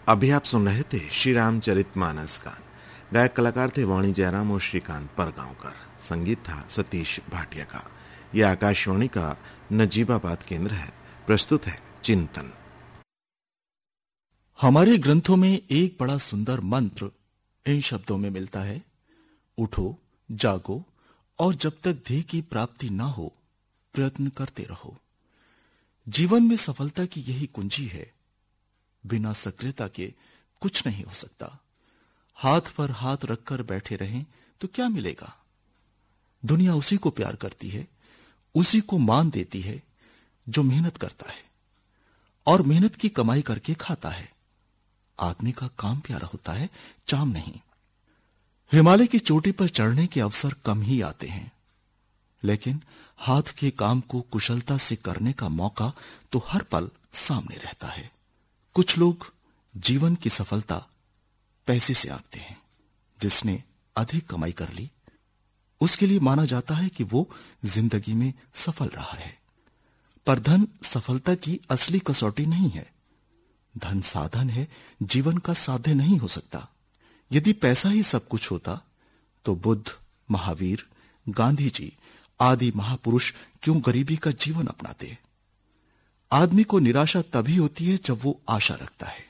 अभी आप सुन रहे थे श्री रामचरितमानस गान। गायक कलाकार थे वाणी जयराम और श्रीकांत परगांवकर। संगीत था सतीश भाटिया का। यह आकाशवाणी का नजीबाबाद केंद्र है। प्रस्तुत है चिंतन। हमारे ग्रंथों में एक बड़ा सुंदर मंत्र इन शब्दों में मिलता है, उठो, जागो और जब तक ध्येय की प्राप्ति ना हो प्रयत्न करते रहो। जीवन में सफलता की यही कुंजी है। बिना सक्रियता के कुछ नहीं हो सकता। हाथ पर हाथ रखकर बैठे रहें तो क्या मिलेगा? दुनिया उसी को प्यार करती है, उसी को मान देती है जो मेहनत करता है और मेहनत की कमाई करके खाता है। आदमी का काम प्यारा होता है, चाम नहीं। हिमालय की चोटी पर चढ़ने के अवसर कम ही आते हैं, लेकिन हाथ के काम को कुशलता से करने का मौका तो हर पल सामने रहता है। कुछ लोग जीवन की सफलता पैसे से आंकते हैं। जिसने अधिक कमाई कर ली उसके लिए माना जाता है कि वो जिंदगी में सफल रहा है। पर धन सफलता की असली कसौटी नहीं है। धन साधन है, जीवन का साध्य नहीं हो सकता। यदि पैसा ही सब कुछ होता तो बुद्ध, महावीर, गांधी जी आदि महापुरुष क्यों गरीबी का जीवन अपनाते? आदमी को निराशा तभी होती है जब वो आशा रखता है।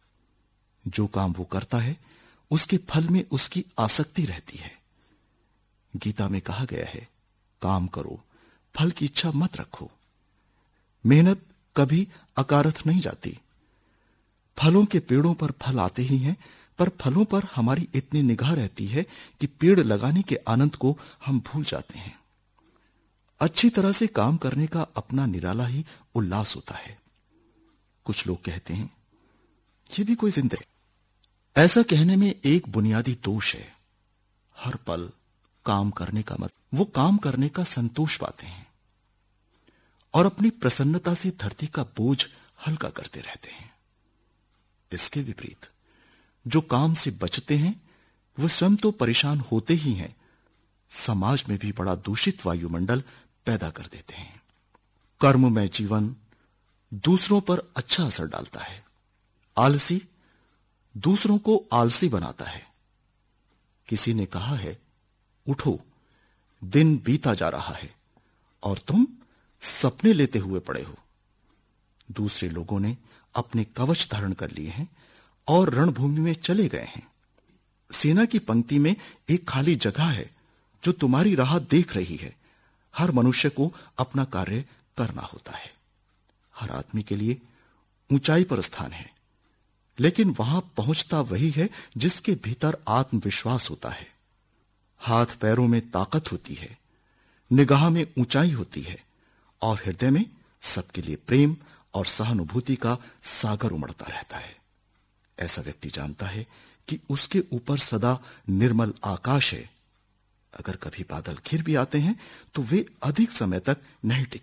जो काम वो करता है उसके फल में उसकी आसक्ति रहती है। गीता में कहा गया है, काम करो, फल की इच्छा मत रखो। मेहनत कभी अकारथ नहीं जाती। फलों के पेड़ों पर फल आते ही हैं, पर फलों पर हमारी इतनी निगाह रहती है कि पेड़ लगाने के आनंद को हम भूल जाते हैं। अच्छी तरह से काम करने का अपना निराला ही उल्लास होता है। कुछ लोग कहते हैं, ये भी कोई जिंदगी। ऐसा कहने में एक बुनियादी दोष है। हर पल काम करने का मतलब वो काम करने का संतोष पाते हैं और अपनी प्रसन्नता से धरती का बोझ हल्का करते रहते हैं। इसके विपरीत जो काम से बचते हैं वो स्वयं तो परेशान होते ही हैं, समाज में भी बड़ा दूषित वायुमंडल पैदा कर देते हैं। कर्ममय जीवन दूसरों पर अच्छा असर डालता है। आलसी दूसरों को आलसी बनाता है। किसी ने कहा है, उठो, दिन बीता जा रहा है और तुम सपने लेते हुए पड़े हो। दूसरे लोगों ने अपने कवच धारण कर लिए हैं और रणभूमि में चले गए हैं। सेना की पंक्ति में एक खाली जगह है जो तुम्हारी राह देख रही है। हर मनुष्य को अपना कार्य करना होता है। हर आदमी के लिए ऊंचाई पर स्थान है, लेकिन वहां पहुंचता वही है जिसके भीतर आत्मविश्वास होता है। हाथ पैरों में ताकत होती है, निगाह में ऊंचाई होती है और हृदय में सबके लिए प्रेम और सहानुभूति का सागर उमड़ता रहता है। ऐसा व्यक्ति जानता है कि उसके ऊपर सदा निर्मल आकाश है। अगर कभी बादल घिर भी आते हैं तो वे अधिक समय तक नहीं टिकते।